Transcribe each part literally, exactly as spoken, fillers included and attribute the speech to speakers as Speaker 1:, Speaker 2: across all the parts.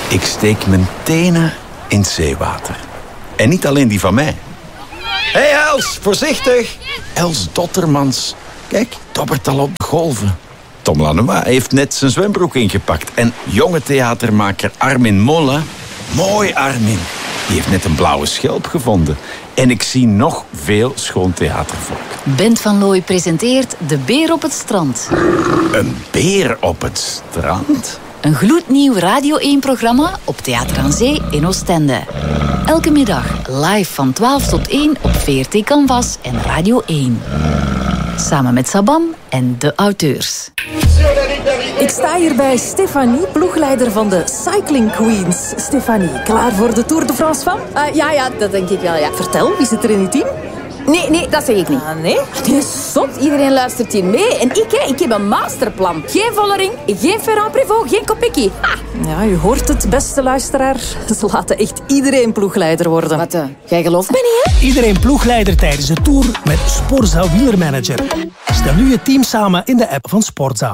Speaker 1: Ik steek mijn tenen in het zeewater. En niet alleen die van mij. Hé hey Els, voorzichtig! Els Dottermans. Kijk, dobbert al op de golven. Tom Lanois heeft net zijn zwembroek ingepakt. En jonge theatermaker Armin Molle... Mooi, Armin. Die heeft net een blauwe schelp gevonden. En ik zie nog veel schoon theatervolk.
Speaker 2: Bent van Looy presenteert De Beer op het Strand.
Speaker 1: Een beer op het strand?
Speaker 2: Een gloednieuw Radio één-programma op Theater aan Zee in Oostende. Elke middag live van twaalf tot één op V R T Canvas en Radio één. Samen met Sabam en de auteurs.
Speaker 3: Ik sta hier bij Stefanie, ploegleider van de Cycling Queens. Stefanie, klaar voor de Tour de France van?
Speaker 4: Uh, ja, ja, dat denk ik wel, ja.
Speaker 3: Vertel, wie zit er in uw team?
Speaker 4: Nee, nee, dat zeg ik niet.
Speaker 3: Ah, nee?
Speaker 4: Die is zot. Iedereen luistert hier mee. En ik, hè, ik heb een masterplan. Geen Vollering, geen Ferrand Prévot, geen Kopecky. Ha!
Speaker 3: Ja, u hoort het, beste luisteraar. Ze laten echt iedereen ploegleider worden.
Speaker 4: Wat, uh, jij gelooft me niet, hè?
Speaker 5: Iedereen ploegleider tijdens de Tour met Sporza Wielermanager. Stel nu je team samen in de app van Sporza.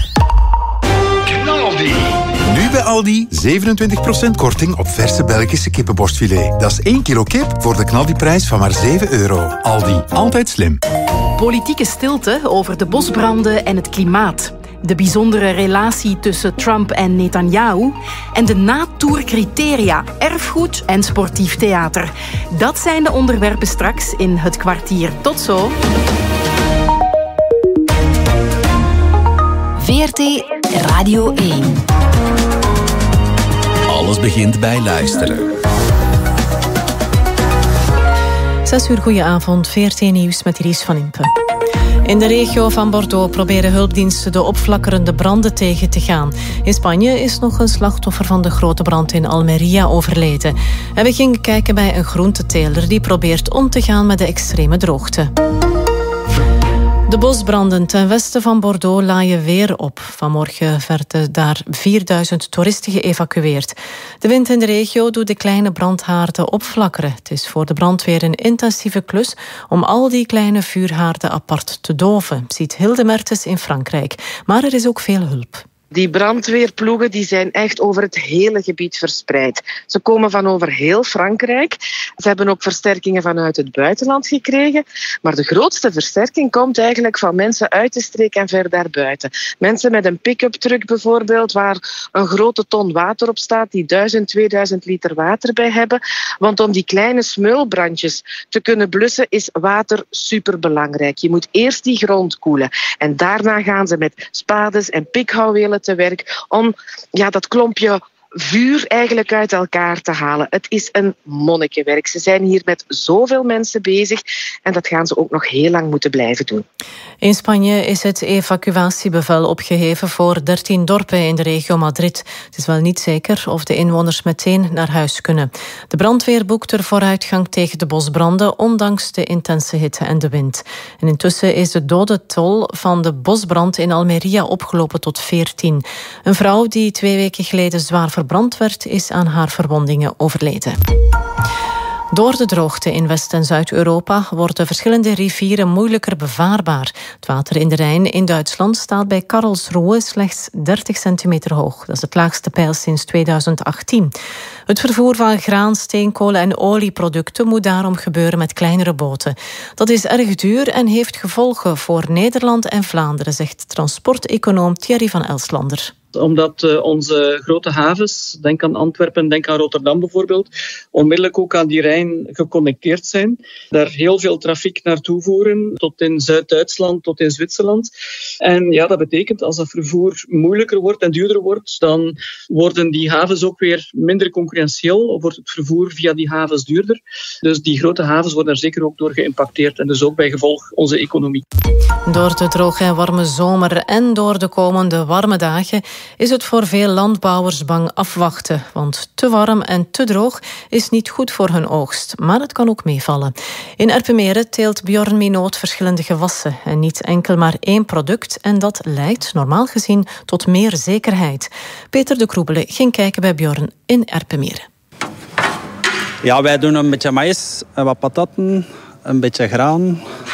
Speaker 6: Nu bij Aldi zevenentwintig procent korting op verse Belgische kippenborstfilet. Dat is één kilo kip voor de knaldiprijs van maar zeven euro. Aldi, altijd slim.
Speaker 7: Politieke stilte over de bosbranden en het klimaat. De bijzondere relatie tussen Trump en Netanyahu. En de na-tour-criteria, erfgoed en sportief theater. Dat zijn de onderwerpen straks in Het Kwartier. Tot zo.
Speaker 2: V R T Radio één.
Speaker 8: Alles begint bij luisteren.
Speaker 9: Zes uur, goedenavond. V R T Nieuws met Iris van Impe. In de regio van Bordeaux proberen hulpdiensten de opflakkerende branden tegen te gaan. In Spanje is nog een slachtoffer van de grote brand in Almería overleden. En we gingen kijken bij een groenteteler die probeert om te gaan met de extreme droogte. De bosbranden ten westen van Bordeaux laaien weer op. Vanmorgen werden daar vierduizend toeristen geëvacueerd. De wind in de regio doet de kleine brandhaarden opflakkeren. Het is voor de brandweer een intensieve klus om al die kleine vuurhaarden apart te doven, ziet Hilde Mertens in Frankrijk. Maar er is ook veel hulp.
Speaker 10: Die brandweerploegen die zijn echt over het hele gebied verspreid. Ze komen van over heel Frankrijk. Ze hebben ook versterkingen vanuit het buitenland gekregen. Maar de grootste versterking komt eigenlijk van mensen uit de streek en ver daarbuiten. Mensen met een pick-up truck bijvoorbeeld, waar een grote ton water op staat, die duizend, tweeduizend liter water bij hebben. Want om die kleine smeulbrandjes te kunnen blussen is water superbelangrijk. Je moet eerst die grond koelen. En daarna gaan ze met spades en pikhouwelen te werk om ja, dat klompje vuur eigenlijk uit elkaar te halen. Het is een monnikenwerk. Ze zijn hier met zoveel mensen bezig en dat gaan ze ook nog heel lang moeten blijven doen.
Speaker 9: In Spanje is het evacuatiebevel opgeheven voor dertien dorpen in de regio Madrid. Het is wel niet zeker of de inwoners meteen naar huis kunnen. De brandweer boekt er vooruitgang tegen de bosbranden, ondanks de intense hitte en de wind. En intussen is de dodentol van de bosbrand in Almería opgelopen tot veertien. Een vrouw die twee weken geleden zwaar verbrand werd, is aan haar verwondingen overleden. Door de droogte in West- en Zuid-Europa worden verschillende rivieren moeilijker bevaarbaar. Het water in de Rijn in Duitsland staat bij Karlsruhe slechts dertig centimeter hoog. Dat is het laagste peil sinds tweeduizend achttien. Het vervoer van graan, steenkolen en olieproducten moet daarom gebeuren met kleinere boten. Dat is erg duur en heeft gevolgen voor Nederland en Vlaanderen, zegt transporteconoom Thierry van Elslander.
Speaker 11: Omdat uh, onze grote havens, denk aan Antwerpen, denk aan Rotterdam bijvoorbeeld, onmiddellijk ook aan die Rijn geconnecteerd zijn. Daar heel veel trafiek naartoe voeren, tot in Zuid-Duitsland, tot in Zwitserland. En ja, dat betekent als dat vervoer moeilijker wordt en duurder wordt, dan worden die havens ook weer minder concurrentieel, of wordt het vervoer via die havens duurder. Dus die grote havens worden er zeker ook door geïmpacteerd en dus ook bij gevolg onze economie.
Speaker 9: Door de droge en warme zomer en door de komende warme dagen is het voor veel landbouwers bang afwachten. Want te warm en te droog is niet goed voor hun oogst. Maar het kan ook meevallen. In Erpenmeren teelt Bjorn Minoot verschillende gewassen. En niet enkel maar één product. En dat leidt, normaal gezien, tot meer zekerheid. Peter de Kroebele ging kijken bij Bjorn in Erpenmeren.
Speaker 12: Ja, wij doen een beetje maïs, wat patatten, een beetje graan,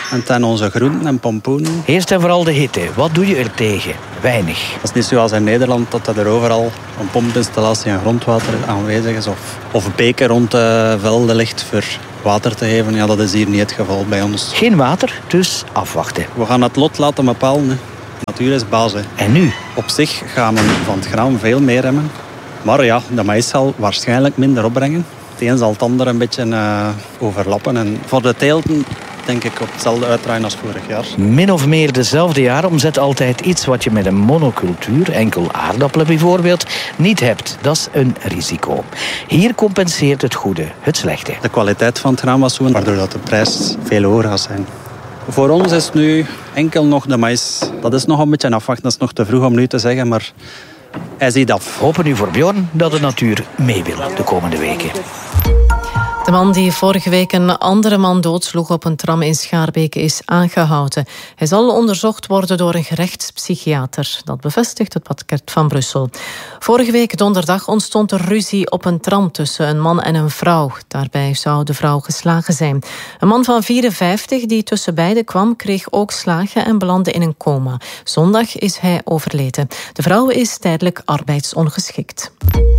Speaker 12: En dan onze groenten en pompoenen.
Speaker 13: Eerst en vooral de hitte. Wat doe je er tegen? Weinig.
Speaker 12: Het is niet zoals in Nederland dat er overal een pompinstallatie en grondwater aanwezig is. Of, of beken rond de velden ligt voor water te geven. Ja, dat is hier niet het geval bij ons.
Speaker 13: Geen water, dus afwachten.
Speaker 12: We gaan het lot laten bepalen. Hè. De natuur is baas. Hè.
Speaker 13: En nu?
Speaker 12: Op zich gaan we van het graan veel meer remmen. Maar ja, de maïs zal waarschijnlijk minder opbrengen. Het een zal het ander een beetje uh, overlappen. En voor de teelten denk ik op hetzelfde uitdraaien als vorig jaar.
Speaker 13: Min of meer dezelfde jaaromzet, altijd iets wat je met een monocultuur, enkel aardappelen bijvoorbeeld, niet hebt. Dat is een risico. Hier compenseert het goede het slechte.
Speaker 12: De kwaliteit van het graan was zo, waardoor dat de prijs veel hoger gaat zijn. Voor ons is nu enkel nog de maïs. Dat is nog een beetje afwachten. Dat is nog te vroeg om nu te zeggen, maar hij ziet af.
Speaker 13: Hopen nu voor Bjorn dat de natuur mee wil de komende weken.
Speaker 9: De man die vorige week een andere man doodsloeg op een tram in Schaarbeke is aangehouden. Hij zal onderzocht worden door een gerechtspsychiater. Dat bevestigt het parket van Brussel. Vorige week donderdag ontstond er ruzie op een tram tussen een man en een vrouw. Daarbij zou de vrouw geslagen zijn. Een man van vierenvijftig die tussen beiden kwam, kreeg ook slagen en belandde in een coma. Zondag is hij overleden. De vrouw is tijdelijk arbeidsongeschikt.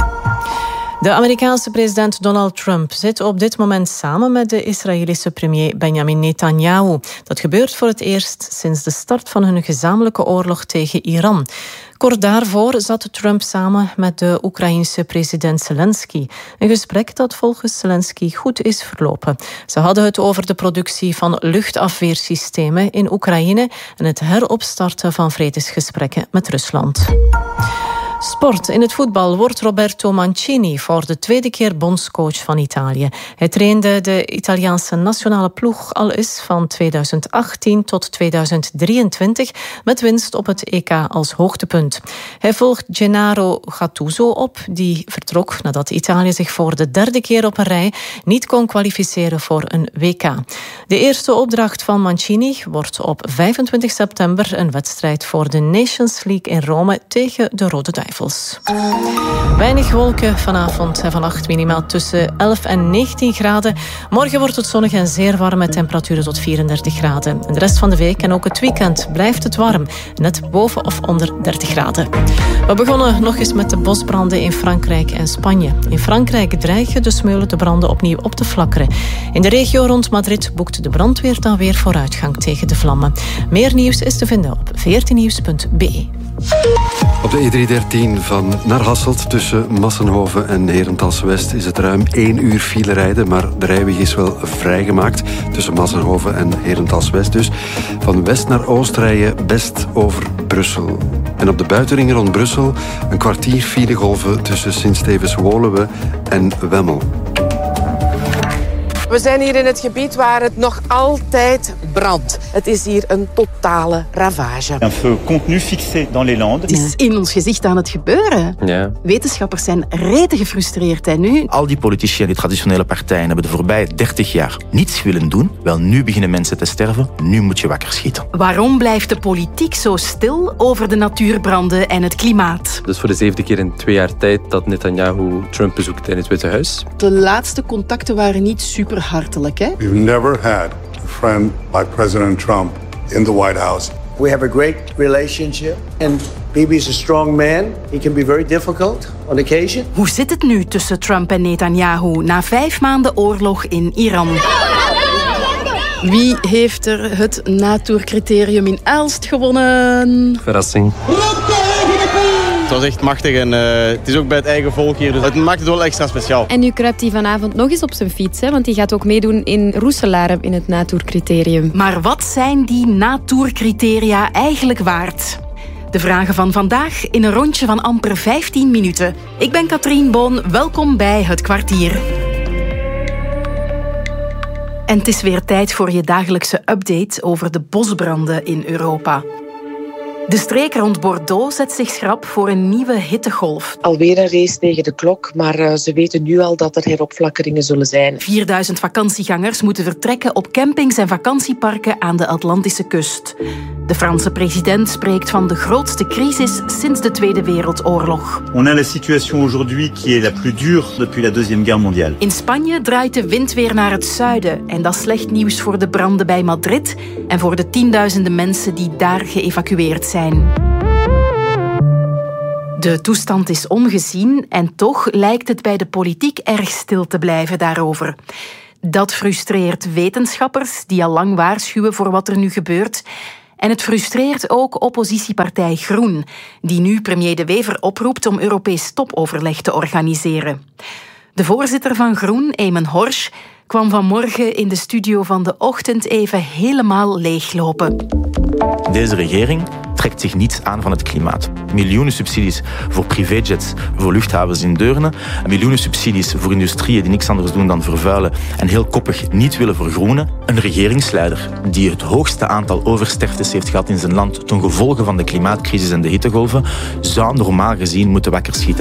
Speaker 9: De Amerikaanse president Donald Trump zit op dit moment samen met de Israëlische premier Benjamin Netanyahu. Dat gebeurt voor het eerst sinds de start van hun gezamenlijke oorlog tegen Iran. Kort daarvoor zat Trump samen met de Oekraïense president Zelensky. Een gesprek dat volgens Zelensky goed is verlopen. Ze hadden het over de productie van luchtafweersystemen in Oekraïne en het heropstarten van vredesgesprekken met Rusland. Sport. In het voetbal wordt Roberto Mancini voor de tweede keer bondscoach van Italië. Hij trainde de Italiaanse nationale ploeg al eens van tweeduizend achttien tot tweeduizend drieëntwintig met winst op het E K als hoogtepunt. Hij volgt Gennaro Gattuso op, die vertrok nadat Italië zich voor de derde keer op een rij niet kon kwalificeren voor een W K. De eerste opdracht van Mancini wordt op vijfentwintig september een wedstrijd voor de Nations League in Rome tegen de Rode Duivels. Weinig wolken vanavond en vannacht, minimaal tussen elf en negentien graden. Morgen wordt het zonnig en zeer warm met temperaturen tot vierendertig graden. En de rest van de week en ook het weekend blijft het warm, net boven of onder dertig graden. We begonnen nog eens met de bosbranden in Frankrijk en Spanje. In Frankrijk dreigen de smeulende branden opnieuw op te flakkeren. In de regio rond Madrid boekt de brandweer dan weer vooruitgang tegen de vlammen. Meer nieuws is te vinden op veertien nieuws punt b e.
Speaker 14: Op de E driehonderddertien van naar Hasselt tussen Massenhoven en Herentals-West is het ruim één uur file rijden, maar de rijweg is wel vrijgemaakt tussen Massenhoven en Herentals-West. Dus van west naar oost rijden best over Brussel. En op de buitenring rond Brussel een kwartier filegolven tussen Sint-Stevens-Woluwe en Wemmel.
Speaker 10: We zijn hier in het gebied waar het nog altijd brandt. Het is hier een totale ravage.
Speaker 15: Een feu contenu fixé dans les Landes.
Speaker 7: Het is in ons gezicht aan het gebeuren.
Speaker 16: Ja.
Speaker 7: Wetenschappers zijn rete gefrustreerd. En nu...
Speaker 16: Al die politici en die traditionele partijen hebben de voorbije dertig jaar niets willen doen. Wel, nu beginnen mensen te sterven. Nu moet je wakker schieten.
Speaker 7: Waarom blijft de politiek zo stil over de natuurbranden en het klimaat?
Speaker 17: Dus voor de zevende keer in twee jaar tijd dat Netanyahu Trump bezoekt in het Witte Huis.
Speaker 18: De laatste contacten waren niet super hartelijk, hè?
Speaker 19: We've never had a friend like President Trump in the White House.
Speaker 20: We have a great relationship and Bibi is a strong man. He can be very difficult on occasion.
Speaker 7: Hoe zit het nu tussen Trump en Netanyahu na vijf maanden oorlog in Iran?
Speaker 18: Wie heeft er het natuurcriterium in Aalst gewonnen?
Speaker 17: Verrassing.
Speaker 21: Het was echt machtig en uh, het is ook bij het eigen volk hier, dus het maakt het wel extra speciaal.
Speaker 22: En nu kruipt hij vanavond nog eens op zijn fiets, hè, want hij gaat ook meedoen in Roeselare in het natuurcriterium.
Speaker 7: Maar wat zijn die natuurcriteria eigenlijk waard? De vragen van vandaag in een rondje van amper vijftien minuten. Ik ben Katrien Boon, welkom bij Het Kwartier. En het is weer tijd voor je dagelijkse update over de bosbranden in Europa. De streek rond Bordeaux zet zich schrap voor een nieuwe hittegolf.
Speaker 10: Alweer een race tegen de klok, maar uh, ze weten nu al dat er heropflakkeringen zullen zijn.
Speaker 7: vierduizend vakantiegangers moeten vertrekken op campings en vakantieparken aan de Atlantische kust. De Franse president spreekt van de grootste crisis sinds de Tweede Wereldoorlog.
Speaker 15: On a la situation aujourd'hui qui est la plus dure depuis la Deuxième Guerre mondiale.
Speaker 7: In Spanje draait de wind weer naar het zuiden. En dat is slecht nieuws voor de branden bij Madrid en voor de tienduizenden mensen die daar geëvacueerd zijn. De toestand is ongezien en toch lijkt het bij de politiek erg stil te blijven daarover. Dat frustreert wetenschappers die al lang waarschuwen voor wat er nu gebeurt. En het frustreert ook oppositiepartij Groen, die nu premier De Wever oproept om Europees topoverleg te organiseren. De voorzitter van Groen, Eamon Horsch, kwam vanmorgen in de studio van De Ochtend even helemaal leeglopen.
Speaker 16: Deze regering trekt zich niets aan van het klimaat. Miljoenen subsidies voor privéjets, voor luchthavens in Deurne. Miljoenen subsidies voor industrieën die niks anders doen dan vervuilen en heel koppig niet willen vergroenen. Een regeringsleider die het hoogste aantal oversterftes heeft gehad in zijn land ten gevolge van de klimaatcrisis en de hittegolven, zou normaal gezien moeten wakker schieten.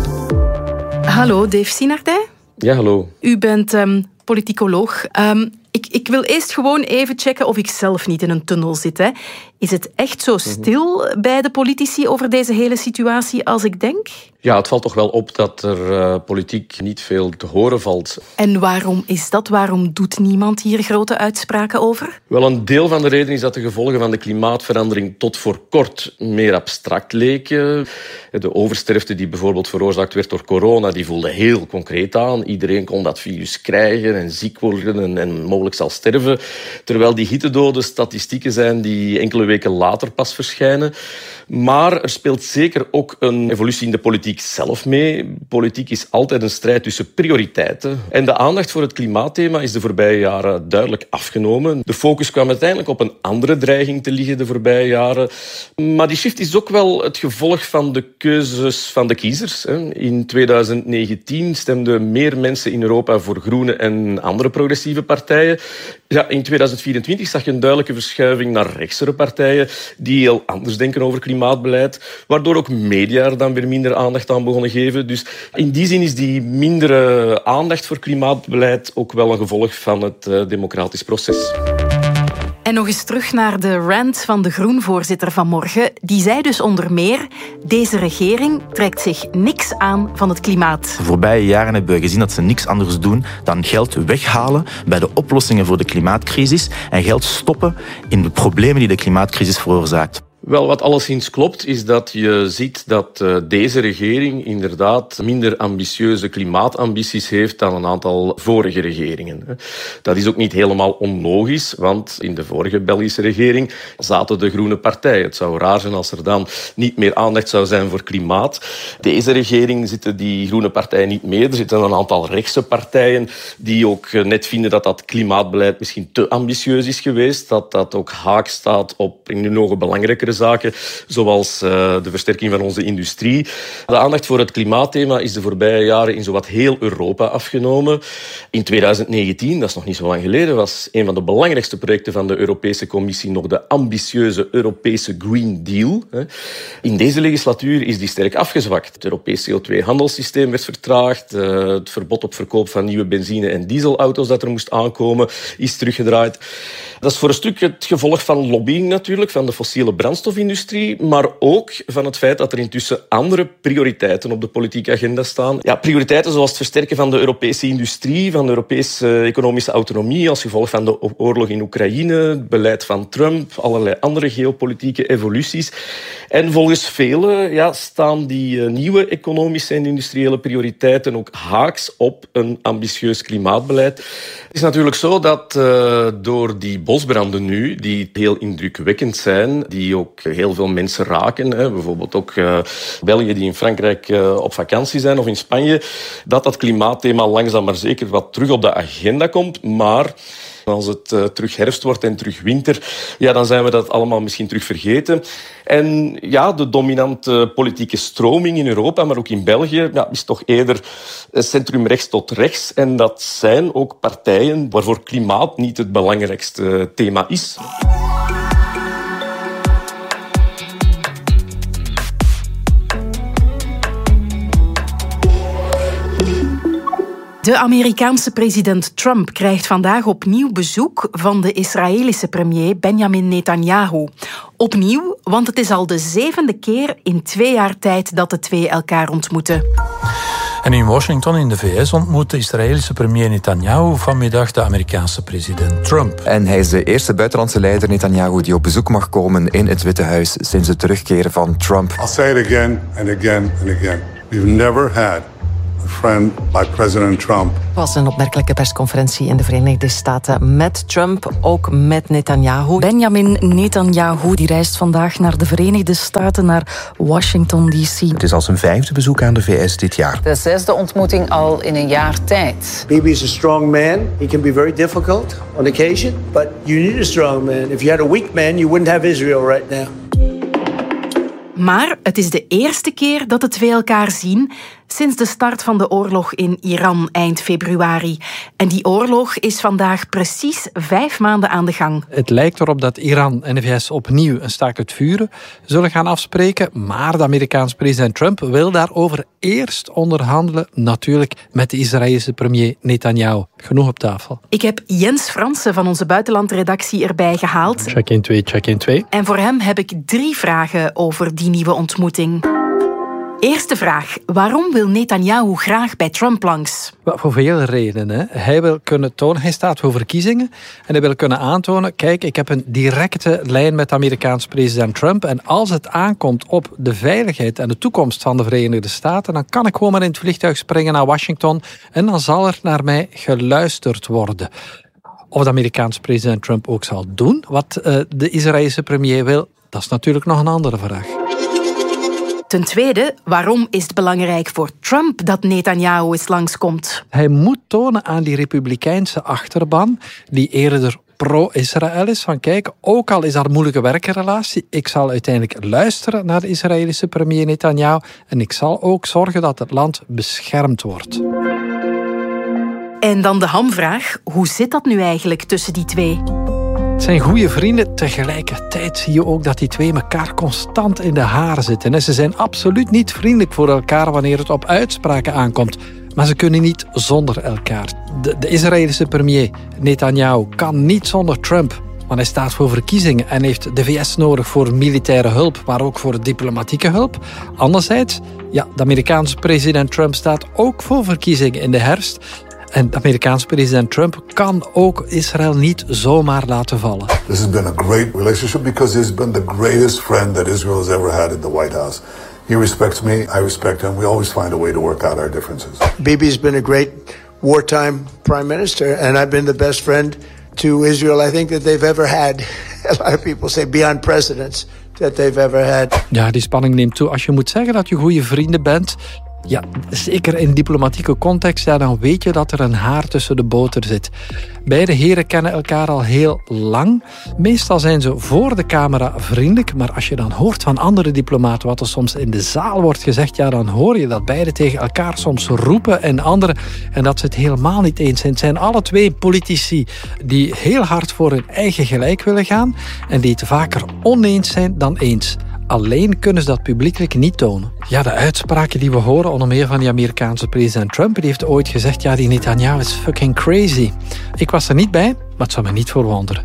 Speaker 7: Hallo, Dave Sinardij.
Speaker 17: Ja, hallo.
Speaker 7: U bent um, politicoloog. Um, ik, ik wil eerst gewoon even checken of ik zelf niet in een tunnel zit. Hè. Is het echt zo stil mm-hmm. bij de politici over deze hele situatie als ik denk?
Speaker 17: Ja, het valt toch wel op dat er uh, politiek niet veel te horen valt.
Speaker 7: En waarom is dat? Waarom doet niemand hier grote uitspraken over?
Speaker 17: Wel, een deel van de reden is dat de gevolgen van de klimaatverandering tot voor kort meer abstract leken. De oversterfte die bijvoorbeeld veroorzaakt werd door corona, die voelde heel concreet aan. Iedereen kon dat virus krijgen en ziek worden en, en mogelijk zal sterven. Terwijl die hittedoden statistieken zijn die enkele weken later pas verschijnen. Maar er speelt zeker ook een evolutie in de politiek zelf mee. Politiek is altijd een strijd tussen prioriteiten. En de aandacht voor het klimaatthema is de voorbije jaren duidelijk afgenomen. De focus kwam uiteindelijk op een andere dreiging te liggen de voorbije jaren. Maar die shift is ook wel het gevolg van de keuzes van de kiezers. In tweeduizend negentien stemden meer mensen in Europa voor groene en andere progressieve partijen. Ja, in tweeduizend vierentwintig zag je een duidelijke verschuiving naar rechtsere partijen die heel anders denken over klimaatbeleid, waardoor ook media er dan weer minder aandacht aan begonnen geven. Dus in die zin is die mindere aandacht voor klimaatbeleid ook wel een gevolg van het uh, democratisch proces.
Speaker 7: En nog eens terug naar de rant van de Groen-voorzitter vanmorgen. Die zei dus onder meer: deze regering trekt zich niks aan van het klimaat.
Speaker 16: De voorbije jaren hebben we gezien dat ze niks anders doen dan geld weghalen bij de oplossingen voor de klimaatcrisis en geld stoppen in de problemen die de klimaatcrisis veroorzaakt.
Speaker 17: Wel, wat alleszins klopt, is dat je ziet dat uh, deze regering inderdaad minder ambitieuze klimaatambities heeft dan een aantal vorige regeringen. Dat is ook niet helemaal onlogisch, want in de vorige Belgische regering zaten de groene partijen. Het zou raar zijn als er dan niet meer aandacht zou zijn voor klimaat. Deze regering zitten die groene partijen niet meer. Er zitten een aantal rechtse partijen die ook net vinden dat dat klimaatbeleid misschien te ambitieus is geweest, dat dat ook haak staat op in hun ogen belangrijkere zaken, zoals uh, de versterking van onze industrie. De aandacht voor het klimaatthema is de voorbije jaren in zowat heel Europa afgenomen. In tweeduizend negentien, dat is nog niet zo lang geleden, was een van de belangrijkste projecten van de Europese Commissie nog de ambitieuze Europese Green Deal. In deze legislatuur is die sterk afgezwakt. Het Europese C O twee handelssysteem werd vertraagd. Het verbod op verkoop van nieuwe benzine- en dieselauto's dat er moest aankomen is teruggedraaid. Dat is voor een stuk het gevolg van lobbying natuurlijk, van de fossiele brandstofindustrie, maar ook van het feit dat er intussen andere prioriteiten op de politieke agenda staan. Ja, prioriteiten zoals het versterken van de Europese industrie, van de Europese economische autonomie als gevolg van de oorlog in Oekraïne, het beleid van Trump, allerlei andere geopolitieke evoluties. En volgens velen ja, staan die uh, nieuwe economische en industriële prioriteiten ook haaks op een ambitieus klimaatbeleid. Het is natuurlijk zo dat uh, door die bosbranden nu, die heel indrukwekkend zijn, die ook heel veel mensen raken, hè, bijvoorbeeld ook uh, Belgen die in Frankrijk uh, op vakantie zijn of in Spanje, dat dat klimaatthema langzaam maar zeker wat terug op de agenda komt, maar als het uh, terug herfst wordt en terug winter, ja, dan zijn we dat allemaal misschien terug vergeten. En ja, de dominante politieke stroming in Europa, maar ook in België, ja, is toch eerder centrum-rechts tot rechts. En dat zijn ook partijen waarvoor klimaat niet het belangrijkste thema is.
Speaker 7: De Amerikaanse president Trump krijgt vandaag opnieuw bezoek van de Israëlische premier Benjamin Netanyahu. Opnieuw, want het is al de zevende keer in twee jaar tijd dat de twee elkaar ontmoeten.
Speaker 1: En in Washington in de V S ontmoet de Israëlische premier Netanyahu vanmiddag de Amerikaanse president Trump.
Speaker 3: En hij is de eerste buitenlandse leider, Netanyahu, die op bezoek mag komen in het Witte Huis sinds het terugkeren van Trump.
Speaker 19: I'll say it again and again and again. We've never had a friend like President Trump.
Speaker 23: Het was een opmerkelijke persconferentie in de Verenigde Staten met Trump, ook met Netanyahu.
Speaker 24: Benjamin Netanyahu die reist vandaag naar de Verenigde Staten, naar Washington D C.
Speaker 25: Het is al zijn vijfde bezoek aan de V S dit jaar.
Speaker 26: De zesde ontmoeting al in een jaar tijd.
Speaker 20: Bibi is a strong man. He can be very difficult on occasion, but you need a strong man. If you had a weak man, you wouldn't have Israel right now.
Speaker 7: Maar het is de eerste keer dat de twee elkaar zien sinds de start van de oorlog in Iran eind februari. En die oorlog is vandaag precies vijf maanden aan de gang.
Speaker 27: Het lijkt erop dat Iran en de V S opnieuw een staakt het vuren zullen gaan afspreken, maar de Amerikaanse president Trump wil daarover eerst onderhandelen, natuurlijk met de Israëlische premier Netanyahu. Genoeg op tafel.
Speaker 7: Ik heb Jens Fransen van onze buitenlandredactie erbij gehaald.
Speaker 27: Check in twee, check in twee.
Speaker 7: En voor hem heb ik drie vragen over die nieuwe ontmoeting. Eerste vraag. Waarom wil Netanyahu graag bij Trump langs?
Speaker 27: Well, voor vele redenen. Hè. Hij wil kunnen tonen, hij staat voor verkiezingen en hij wil kunnen aantonen, kijk, ik heb een directe lijn met de Amerikaanse president Trump en als het aankomt op de veiligheid en de toekomst van de Verenigde Staten, dan kan ik gewoon maar in het vliegtuig springen naar Washington en dan zal er naar mij geluisterd worden. Of de Amerikaanse president Trump ook zal doen wat uh, de Israëlische premier wil, dat is natuurlijk nog een andere vraag.
Speaker 7: Ten tweede, waarom is het belangrijk voor Trump dat Netanyahu eens langskomt?
Speaker 27: Hij moet tonen aan die republikeinse achterban, die eerder pro-Israël is, van kijk, ook al is dat een moeilijke werkenrelatie, ik zal uiteindelijk luisteren naar de Israëlische premier Netanyahu en ik zal ook zorgen dat het land beschermd wordt.
Speaker 7: En dan de hamvraag, hoe zit dat nu eigenlijk tussen die twee?
Speaker 27: Het zijn goede vrienden. Tegelijkertijd zie je ook dat die twee elkaar constant in de haren zitten. En ze zijn absoluut niet vriendelijk voor elkaar wanneer het op uitspraken aankomt. Maar ze kunnen niet zonder elkaar. De, de Israëlische premier Netanyahu kan niet zonder Trump. Want hij staat voor verkiezingen en heeft de V S nodig voor militaire hulp, maar ook voor diplomatieke hulp. Anderzijds, ja, de Amerikaanse president Trump staat ook voor verkiezingen in de herfst. En de Amerikaanse president Trump kan ook Israël niet zomaar laten vallen.
Speaker 19: This has been a great relationship because he's been the greatest friend that Israel has ever had in the White House. He respects me, I respect him. We always find a way to work out our differences.
Speaker 20: Bibi's been a great wartime prime minister, and I've been the best friend to Israel I think that they've ever had. A lot of people say beyond presidents that they've ever had.
Speaker 27: Ja, die spanning neemt toe. Als je moet zeggen dat je goede vrienden bent, ja, zeker in diplomatieke context, ja, dan weet je dat er een haar tussen de boter zit. Beide heren kennen elkaar al heel lang. Meestal zijn ze voor de camera vriendelijk, maar als je dan hoort van andere diplomaten wat er soms in de zaal wordt gezegd, ja, dan hoor je dat beide tegen elkaar soms roepen en anderen en dat ze het helemaal niet eens zijn. Het zijn alle twee politici die heel hard voor hun eigen gelijk willen gaan en die het vaker oneens zijn dan eens. Alleen kunnen ze dat publiekelijk niet tonen. Ja, de uitspraken die we horen, onder meer van die Amerikaanse president Trump, die heeft ooit gezegd, ja, die Netanyahu is fucking crazy. Ik was er niet bij, maar het zou me niet verwonderen.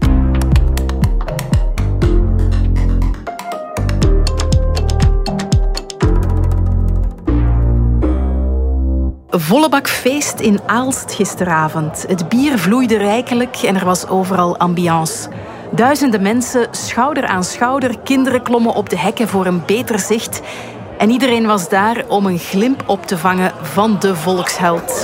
Speaker 7: Volle bak feest in Aalst gisteravond. Het bier vloeide rijkelijk en er was overal ambiance. Duizenden mensen, schouder aan schouder, kinderen klommen op de hekken voor een beter zicht. En iedereen was daar om een glimp op te vangen van de volksheld.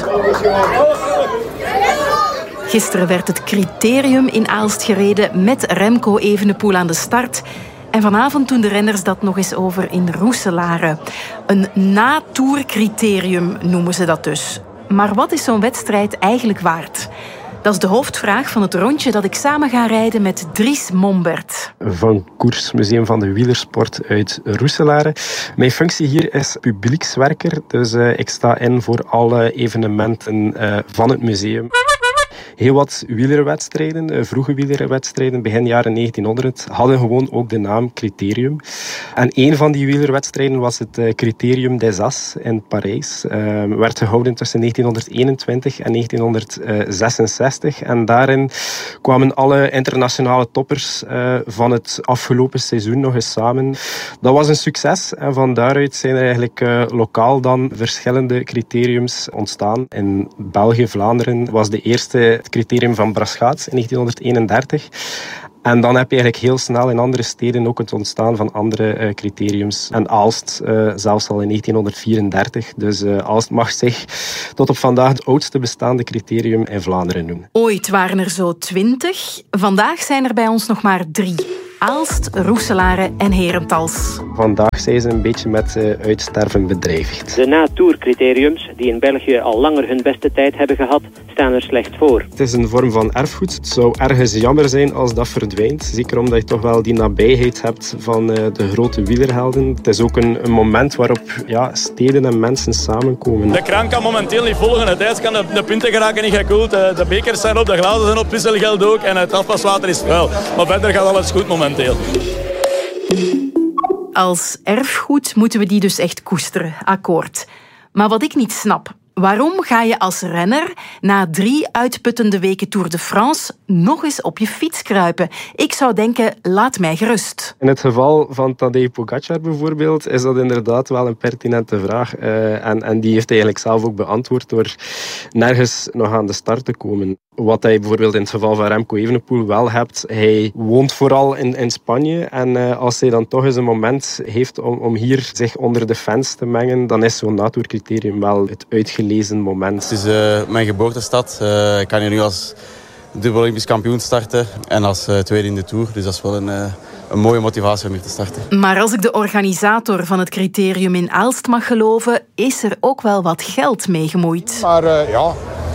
Speaker 7: Gisteren werd het criterium in Aalst gereden met Remco Evenepoel aan de start. En vanavond doen de renners dat nog eens over in Roeselare. Een na-tour-criterium noemen ze dat dus. Maar wat is zo'n wedstrijd eigenlijk waard? Dat is de hoofdvraag van het rondje dat ik samen ga rijden met Dries Mombert.
Speaker 28: Van Koersmuseum van de Wielersport uit Roeselare. Mijn functie hier is publiekswerker, dus uh, ik sta in voor alle evenementen uh, van het museum. Heel wat wielerwedstrijden, vroege wielerwedstrijden, begin jaren negentienhonderd, hadden gewoon ook de naam Criterium. En een van die wielerwedstrijden was het Criterium des As in Parijs. Uh, werd gehouden tussen negentienhonderdeenentwintig en negentienhonderdzesenzestig. En daarin kwamen alle internationale toppers uh, van het afgelopen seizoen nog eens samen. Dat was een succes en van daaruit zijn er eigenlijk uh, lokaal dan verschillende criteriums ontstaan. In België, Vlaanderen was de eerste het criterium van Braschaat in negentienhonderdeenendertig. En dan heb je eigenlijk heel snel in andere steden ook het ontstaan van andere uh, criteriums. En Aalst uh, zelfs al in negentienhonderdvierendertig. Dus uh, Aalst mag zich tot op vandaag het oudste bestaande criterium in Vlaanderen noemen.
Speaker 7: Ooit waren er zo twintig. Vandaag zijn er bij ons nog maar drie. Aalst, Roeselare en Herentals.
Speaker 28: Vandaag zijn ze een beetje met uh, uitsterven bedreigd.
Speaker 2: De na-tourcriteriums, die in België al langer hun beste tijd hebben gehad, staan er slecht voor.
Speaker 28: Het is een vorm van erfgoed. Het zou ergens jammer zijn als dat verdwijnt. Zeker omdat je toch wel die nabijheid hebt van uh, de grote wielerhelden. Het is ook een, een moment waarop ja, steden en mensen samenkomen.
Speaker 4: De kraan kan momenteel niet volgen. Het ijs kan de, de punten geraken niet gekoeld. De, de bekers zijn op, de glazen zijn op, wisselgeld ook. En het afwaswater is vuil. Maar verder gaat alles goed momenteel.
Speaker 7: Als erfgoed moeten we die dus echt koesteren, akkoord. Maar wat ik niet snap, waarom ga je als renner na drie uitputtende weken Tour de France nog eens op je fiets kruipen? Ik zou denken, laat mij gerust.
Speaker 28: In het geval van Tadej Pogacar bijvoorbeeld is dat inderdaad wel een pertinente vraag. Uh, en, en die heeft hij eigenlijk zelf ook beantwoord door nergens nog aan de start te komen. Wat hij bijvoorbeeld in het geval van Remco Evenepoel wel hebt, hij woont vooral in, in Spanje. En uh, als hij dan toch eens een moment heeft om, om hier zich onder de fans te mengen, dan is zo'n natourcriterium wel het uitgelezen moment.
Speaker 21: Het is uh, mijn geboortestad. Uh, ik kan hier nu als dubbel Olympisch kampioen starten en als uh, tweede in de Tour. Dus dat is wel een, uh, een mooie motivatie om hier te starten.
Speaker 7: Maar als ik de organisator van het criterium in Aalst mag geloven, is er ook wel wat geld mee gemoeid.
Speaker 5: Maar uh, ja...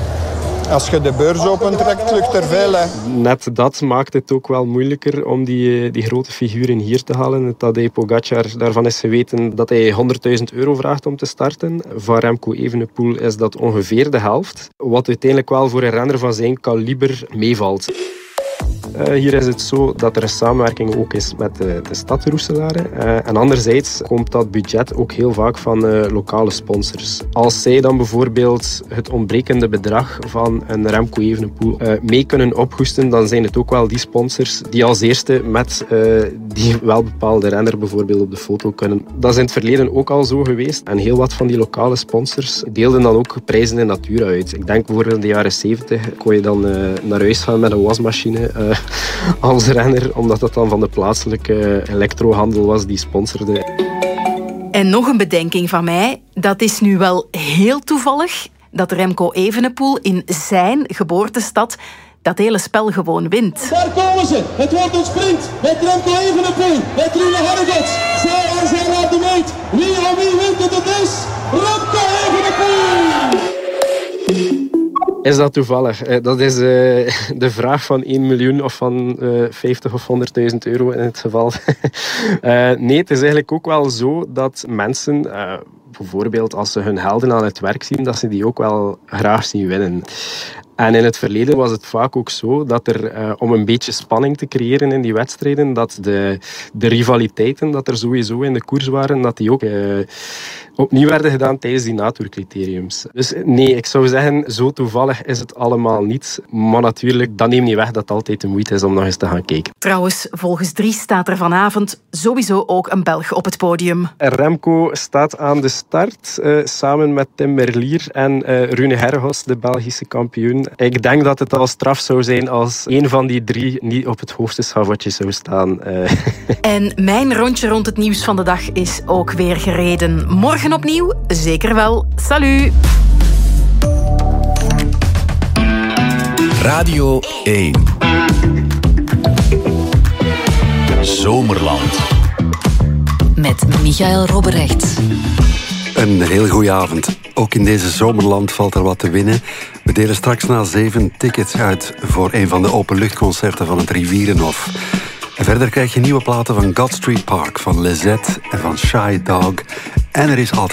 Speaker 5: Als je de beurs opentrekt, lukt er veel. Hè.
Speaker 28: Net dat maakt het ook wel moeilijker om die, die grote figuren hier te halen. Tadej Pogacar, daarvan is geweten dat hij honderdduizend euro vraagt om te starten. Van Remco Evenepoel is dat ongeveer de helft. Wat uiteindelijk wel voor een renner van zijn kaliber meevalt. Uh, hier is het zo dat er een samenwerking ook is met de, de stad Roeselare. Uh, en anderzijds komt dat budget ook heel vaak van uh, lokale sponsors. Als zij dan bijvoorbeeld het ontbrekende bedrag van een Remco Evenepoel uh, mee kunnen ophoesten, dan zijn het ook wel die sponsors die als eerste met uh, die welbepaalde renner bijvoorbeeld op de foto kunnen. Dat is in het verleden ook al zo geweest. En heel wat van die lokale sponsors deelden dan ook prijzen in natura uit. Ik denk bijvoorbeeld in de jaren zeventig kon je dan uh, naar huis gaan met een wasmachine uh, als renner, omdat dat dan van de plaatselijke elektrohandel was die sponsorde.
Speaker 7: En nog een bedenking van mij. Dat is nu wel heel toevallig dat Remco Evenepoel in zijn geboortestad dat hele spel gewoon wint.
Speaker 6: Daar komen ze. Het wordt een sprint met Remco Evenepoel, met Rune Herregots. Zij en zij raakt de meet. Wie en wie wint het? Het is Remco Evenepoel.
Speaker 28: Is dat toevallig? Dat is uh, de vraag van één miljoen of van uh, vijftig of honderdduizend euro in het geval. uh, nee, het is eigenlijk ook wel zo dat mensen, uh, bijvoorbeeld als ze hun helden aan het werk zien, dat ze die ook wel graag zien winnen. En in het verleden was het vaak ook zo dat er, uh, om een beetje spanning te creëren in die wedstrijden, dat de, de rivaliteiten dat er sowieso in de koers waren, dat die ook uh, opnieuw werden gedaan tijdens die natourcriteriums. Dus nee, ik zou zeggen, zo toevallig is het allemaal niet. Maar natuurlijk, dat neemt niet weg dat het altijd de moeite is om nog eens te gaan kijken.
Speaker 7: Trouwens, volgens Dries staat er vanavond sowieso ook een Belg op het podium.
Speaker 28: Remco staat aan de start, uh, samen met Tim Merlier en uh, Rune Herregots, de Belgische kampioen. Ik denk dat het al straf zou zijn als een van die drie niet op het hoogste schavotje zou staan. Uh.
Speaker 7: En mijn rondje rond het nieuws van de dag is ook weer gereden. Morgen opnieuw? Zeker wel. Salut!
Speaker 8: Radio één. Zomerland.
Speaker 24: Met Michael Robberecht.
Speaker 14: Een heel goede avond. Ook in deze zomerland valt er wat te winnen. We delen straks na zeven tickets uit voor een van de openluchtconcerten van het Rivierenhof. En verder krijg je nieuwe platen van God Street Park, van Lizette en van Shy Dog. En er is altijd